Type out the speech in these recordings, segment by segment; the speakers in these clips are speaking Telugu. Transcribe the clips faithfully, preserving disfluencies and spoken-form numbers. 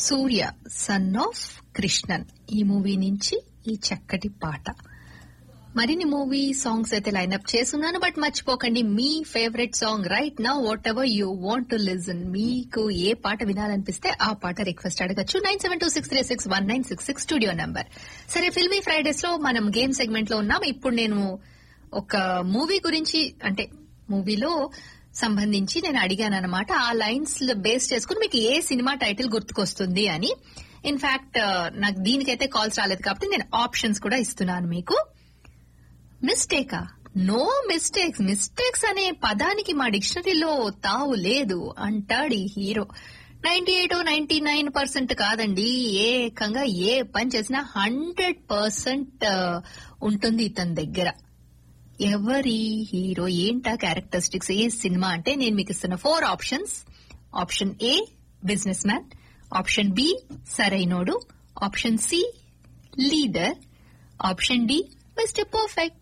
సూర్య సన్ ఆఫ్ కృష్ణన్ ఈ మూవీ నుంచి ఈ చక్కటి పాట. మరిన్ని మూవీ సాంగ్స్ అయితే లైన్అప్ చేస్తున్నాను, బట్ మర్చిపోకండి మీ favourite song right now what ever you want to listen. మీకు ఏ పాట వినాలనిపిస్తే ఆ పాట రిక్వెస్ట్ అడగచ్చు. Nine seven two six three six one nine six six studio number. సరే, ఫిల్మీ ఫ్రైడేస్ లో మనం గేమ్ సెగ్మెంట్ లో ఉన్నాం. ఇప్పుడు నేను ఒక మూవీ గురించి, అంటే మూవీలో సంబంధించి నేను అడిగాను అనమాట. ఆ లైన్స్ బేస్ చేసుకుని మీకు ఏ సినిమా టైటిల్ గుర్తుకొస్తుంది అని. ఇన్ఫాక్ట్ నాకు దీనికైతే కాల్స్ రాలేదు కాబట్టి నేను ఆప్షన్స్ కూడా ఇస్తున్నాను మీకు. మిస్టేకా? No mistakes. మిస్టేక్స్ అనే పదానికి మా డిక్షనరీలో తావు లేదు అంటాడు ఈ hero. Ninety eight ninety nine percent కాదండి, ఏకంగా ఏ పని చేసినా హండ్రెడ్ పర్సెంట్ ఉంటుంది ఇతని దగ్గర. ఎవరి హీరో, ఏంటా క్యారెక్టరిస్టిక్స్, ఏ సినిమా అంటే నేను మీకు ఇస్తున్న four options. Option A business man, option B Sarainodu, option C leader, option D mister perfect.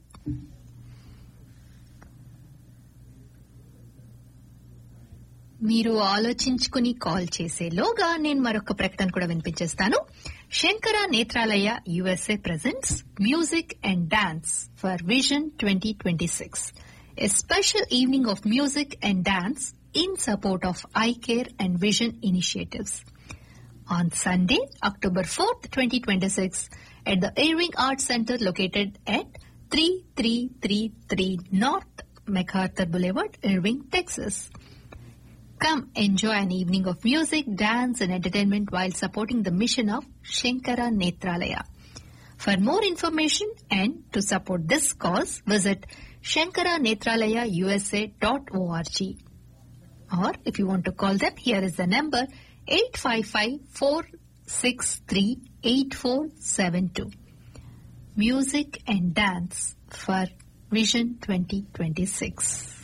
మీరు ఆలోచించుకుని కాల్ చేసేలోగా నేను మరొక ప్రకటన కూడా వినిపించేస్తాను. Shankara Netralaya USA presents Music and Dance for Vision twenty twenty-six, a special evening of music and dance in support of Eye Care and Vision initiatives. On Sunday, October fourth, twenty twenty-six, at the Irving Arts Center located at thirty-three thirty-three North MacArthur Boulevard, Irving, Texas. Come enjoy an evening of music, dance and entertainment while supporting the mission of Shankara Netralaya. For more information and to support this cause, visit shankara netralaya u s a dot org. Or if you want to call them, here is the number eight five five, four six three, eight four seven two. Music and dance for Vision twenty twenty-six.